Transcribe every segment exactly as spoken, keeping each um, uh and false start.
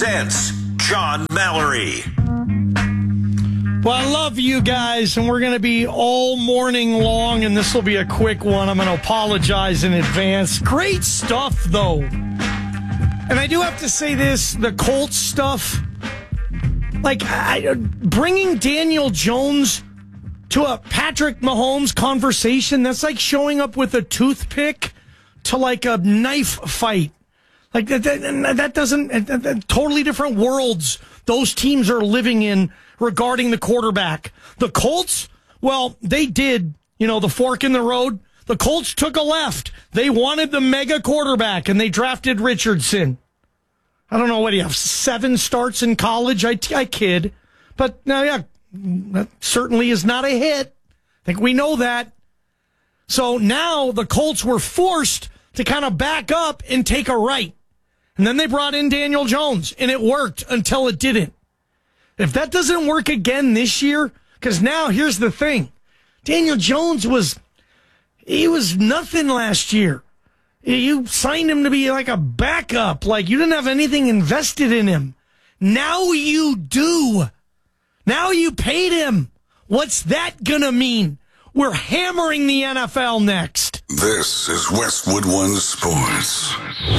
That's John Mallory. Well, I love you guys, and we're going to be all morning long, and this will be a quick one. I'm going to apologize in advance. Great stuff, though. And I do have to say this, the Colts stuff, like I, bringing Daniel Jones to a Patrick Mahomes conversation, that's like showing up with a toothpick to like a knife fight. Like that, that, that doesn't, that, that, totally different worlds those teams are living in regarding the quarterback. The Colts, well, they did, you know, the fork in the road. The Colts took a left. They wanted the mega quarterback, and they drafted Richardson. I don't know, what do you have, seven starts in college? I, I kid. But, now, yeah, that certainly is not a hit. I think we know that. So now the Colts were forced to kind of back up and take a right. And then they brought in Daniel Jones, and it worked until it didn't. If that doesn't work again this year, because now here's the thing. Daniel Jones was, he was nothing last year. You signed him to be like a backup. Like you didn't have anything invested in him. Now you do. Now you paid him. What's that gonna mean? We're hammering the N F L next. This is Westwood One Sports.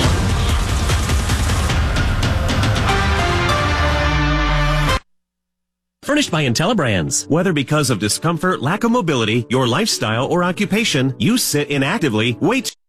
Furnished by IntelliBrands. Whether because of discomfort, lack of mobility, your lifestyle, or occupation, you sit inactively, wait